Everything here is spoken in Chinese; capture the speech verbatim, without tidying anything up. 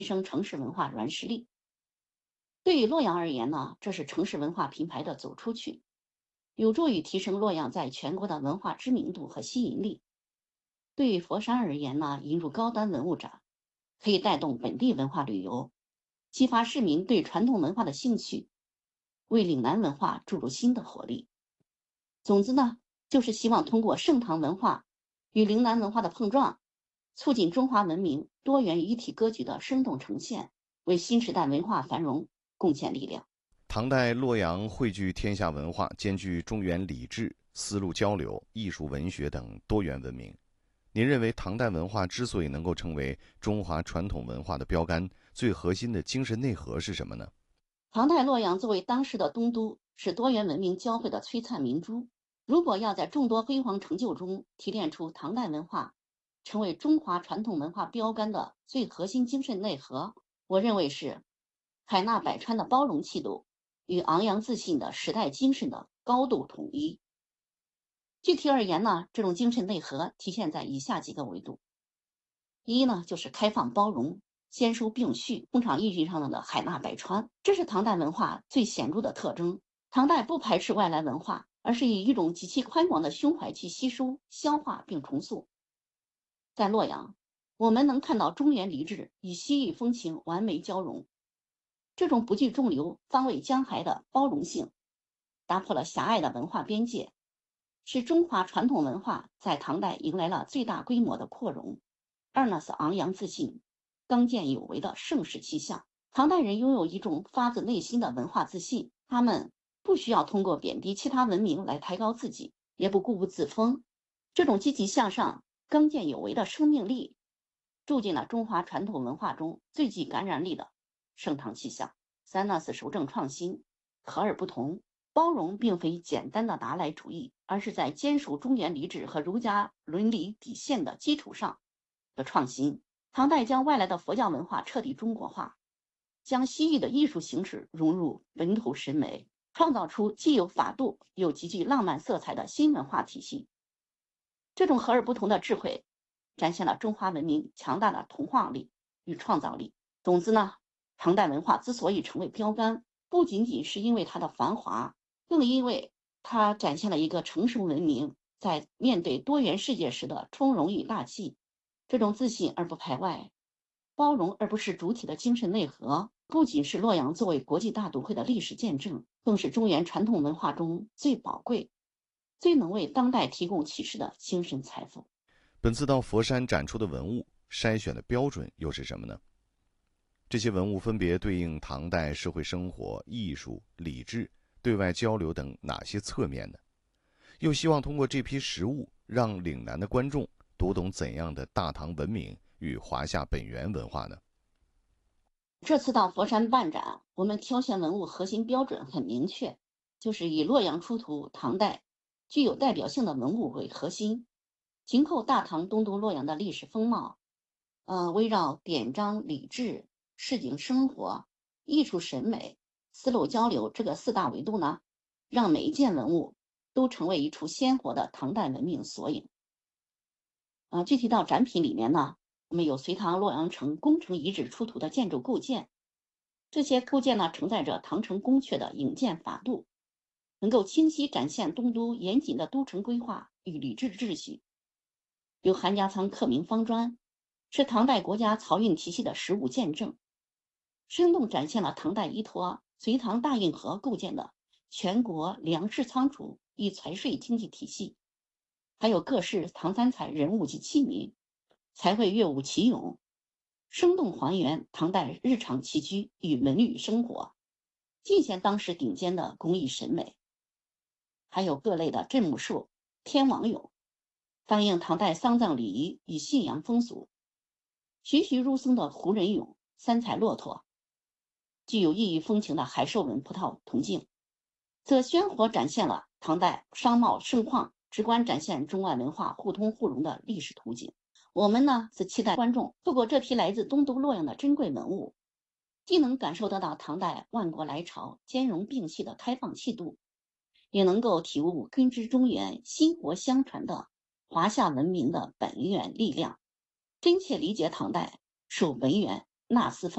升城市文化软实力。对于洛阳而言呢，这是城市文化品牌的走出去，有助于提升洛阳在全国的文化知名度和吸引力。对于佛山而言呢，引入高端文物展，可以带动本地文化旅游，激发市民对传统文化的兴趣，为岭南文化注入新的活力。总之呢，就是希望通过盛唐文化与岭南文化的碰撞，促进中华文明多元一体格局的生动呈现，为新时代文化繁荣贡献力量。 唐代洛阳汇聚天下文化，兼具中原礼制、丝路交流、艺术文学等多元文明。您认为唐代文化之所以能够成为中华传统文化的标杆，最核心的精神内核是什么呢？ 唐代洛阳作为当时的东都，是多元文明交汇的璀璨明珠。如果要在众多辉煌成就中提炼出唐代文化成为中华传统文化标杆的最核心精神内核，我认为是海纳百川的包容气度与昂扬自信的时代精神的高度统一。具体而言呢，这种精神内核体现在以下几个维度。一呢，就是开放包容、兼收并蓄，通常意义上的海纳百川，这是唐代文化最显著的特征。唐代不排斥外来文化，而是以一种极其宽广的胸怀去吸收、消化并重塑。在洛阳，我们能看到中原礼制与西域风情完美交融，这种不惧众流、方为江海的包容性，打破了狭隘的文化边界，使中华传统文化在唐代迎来了最大规模的扩容。二呢是昂扬自信、刚健有为的盛世气象。唐代人拥有一种发自内心的文化自信，他们不需要通过贬低其他文明来抬高自己，也不固步自封。这种积极向上、刚健有为的生命力，住进了中华传统文化中最具感染力的盛唐气象。三呢是守正创新，和而不同。包容并非简单的拿来主义，而是在坚守中原礼制和儒家伦理底线的基础上的创新。唐代将外来的佛教文化彻底中国化，将西域的艺术形式融入本土审美，创造出既有法度又极具浪漫色彩的新文化体系。这种和而不同的智慧，展现了中华文明强大的同化力与创造力。总之呢，唐代文化之所以成为标杆，不仅仅是因为它的繁华，更因为它展现了一个成熟文明在面对多元世界时的从容与大气。这种自信而不排外、包容而不是主体的精神内核，不仅是洛阳作为国际大都会的历史见证，更是中原传统文化中最宝贵、最能为当代提供启示的精神财富。 本次到佛山展出的文物筛选的标准又是什么呢？这些文物分别对应唐代社会生活、艺术、礼制、对外交流等哪些侧面呢？又希望通过这批实物，让岭南的观众读懂怎样的大唐文明与华夏本源文化呢？ 这次到佛山办展，我们挑选文物核心标准很明确，就是以洛阳出土唐代具有代表性的文物为核心，紧扣大唐东都洛阳的历史风貌，呃，围绕典章、礼制、市井生活、艺术审美、丝路交流这个四大维度呢，让每一件文物都成为一处鲜活的唐代文明缩影。呃，具体到展品里面呢，我们有隋唐洛阳城宫城遗址出土的建筑构件，这些构件呢承载着唐城宫阙的营建法度，能够清晰展现东都严谨的都城规划与礼制秩序。有韩家仓刻铭方砖，是唐代国家漕运体系的实物见证，生动展现了唐代依托隋唐大运河构建的全国粮食仓储与财税经济体系。还有各式唐三彩人物及器皿，彩绘乐舞奇咏，生动还原唐代日常起居与文旅生活，尽显当时顶尖的工艺审美。还有各类的镇墓术、天王俑，反映唐代丧葬礼仪与信仰风俗。栩栩如生的胡人俑、三彩骆驼，具有异域风情的海兽纹葡萄铜镜，则鲜活展现了唐代商贸盛况，直观展现中外文化互通互融的历史图景。我们呢是期待观众透过这批来自东都洛阳的珍贵文物，既能感受得到唐代万国来朝兼容并蓄的开放气度，也能够体悟根植中原、薪火相传的华夏文明的本源力量，真切理解唐代受文源纳四方。